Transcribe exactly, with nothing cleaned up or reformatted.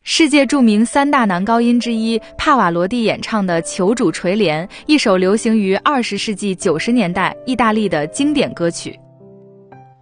世界著名三大男高音之一帕瓦罗蒂演唱的《求主垂怜》，一首流行于二十世纪九十年代意大利的经典歌曲。